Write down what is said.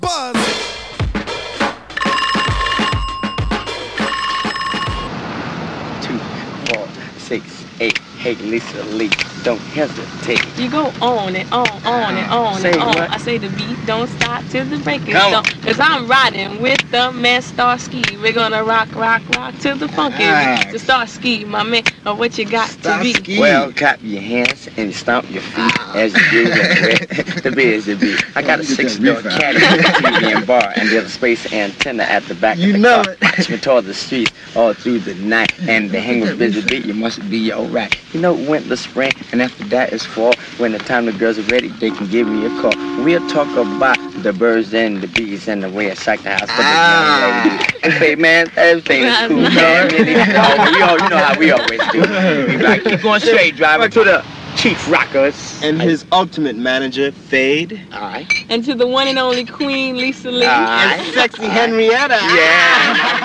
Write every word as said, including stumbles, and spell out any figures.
Buzz. Two, four, six, eight. Hey, Lisa Lee, don't hesitate. You go on and on, on and on Say and on. what? I say the beat don't stop till the break is Come done. on. Cause I'm riding with the man Starsky. We're gonna rock, rock, rock till the funky Ah. beat. The Starsky, my man, or what you got to be. Starsky. Well, clap your hands and stomp your feet as you do that. The beat is the beat. I got a six-door caddy with a T V and bar and there's a space antenna at the back You of the know car. it. Watch me toward the streets all through the night. And the hang with busy beat, you must be alright. You know, winter, spring, and after that is fall. When the time the girls are ready, they can give me a call. We'll talk about the birds and the bees and the way I shake the house for the Ah. young lady. And say, man, everything is cool, Nice. man. Really, oh, we all, you know how we always do. We like, keep going straight, driver, to the Chief Rockers. And his ultimate manager, Fade. Alright. And to the one and only Queen Lisa Lee. Alright. And sexy Henrietta. Yeah.